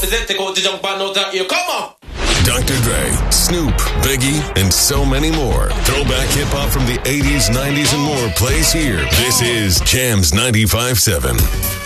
represent to go to jump on out here. Come on! Dr. Dre, Snoop, Biggie, and so many more. Throwback hip-hop from the 80s, 90s, and more plays here. This is Jams 95.7.